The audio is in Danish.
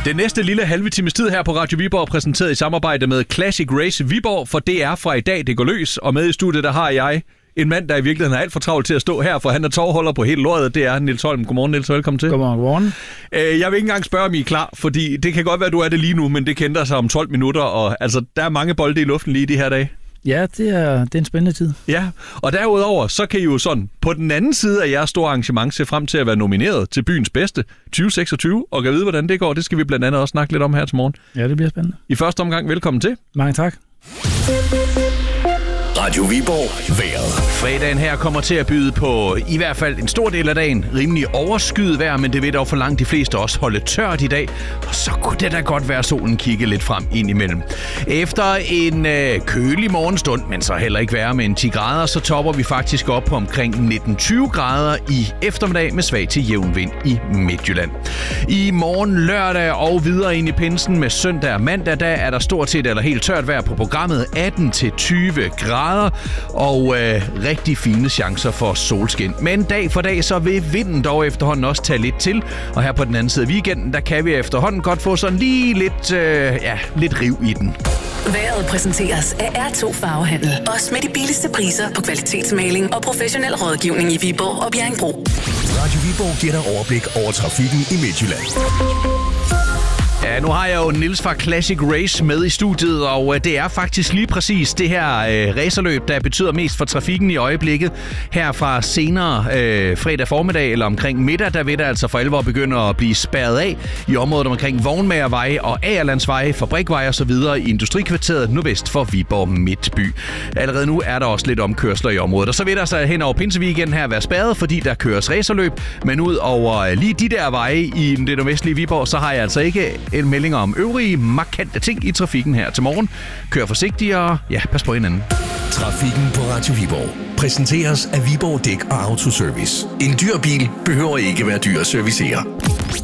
Den næste lille halve times tid her på Radio Viborg præsenteret i samarbejde med Classic Race Viborg, for det er fra i dag, det går løs. Og med i studiet, der har jeg en mand, der i virkeligheden er alt for travlt til at stå her, for han er tovholder på hele lortet. Det er Niels Holm. Godmorgen, Niels. Velkommen til. Godmorgen. Jeg vil ikke engang spørge, om I er klar, fordi det kan godt være, at du er det lige nu, men det kan ændre sig om 12 minutter. Og altså, der er mange bolde i luften lige de her dage. Ja, det er en spændende tid. Ja, og derudover, så kan I jo sådan på den anden side af jeres store arrangement se frem til at være nomineret til byens bedste 2026, og kan vide, hvordan det går. Det skal vi blandt andet også snakke lidt om her til morgen. Ja, det bliver spændende. I første omgang, velkommen til. Mange tak. Radio Viborg vejret. Fredagen her kommer til at byde på i hvert fald en stor del af dagen rimelig overskyet vejr, men det vil dog for langt de fleste også holde tørt i dag, og så kunne det da godt være, at solen kigge lidt frem ind imellem. Efter en kølig morgenstund, men så heller ikke værre med en 10 grader, så topper vi faktisk op på omkring 19-20 grader i eftermiddag med svag til jævn vind i Midtjylland. I morgen lørdag og videre ind i pinsen med søndag og mandag, der er der stort set eller helt tørt vejr på programmet, 18-20 grader. Og rigtig fine chancer for solskin. Men dag for dag, så vil vinden dog efterhånden også tage lidt til. Og her på den anden side af weekenden, der kan vi efterhånden godt få sådan lige lidt riv i den. Vejret præsenteres af R2 Farvehandel. Også med de billigste priser på kvalitetsmaling og professionel rådgivning i Viborg og Bjerringbro. Radio Viborg giver dig overblik over trafikken i Midtjylland. Ja, nu har jeg jo Niels fra Classic Race med i studiet, og det er faktisk lige præcis det her racerløb, der betyder mest for trafikken i øjeblikket. Her fra senere fredag formiddag eller omkring middag, der vil der altså for alvor begynde at blive spærret af i området omkring Vognmagervej og Agerlandsvej, Fabrikvej og så videre i Industrikvarteret nordvest for Viborg Midtby. Allerede nu er der også lidt omkørsler i området, og så vil der så hen over pinseweekenden her være spærret, fordi der køres racerløb, men ud over lige de der veje i det nordvestlige Viborg, så har jeg altså ikke en melding om øvrige markante ting i trafikken her til morgen. Kør forsigtigt og pas på hinanden. Trafikken på Radio Viborg præsenteres af Viborg Dæk og Autoservice. En dyr bil behøver ikke være dyr at servicere.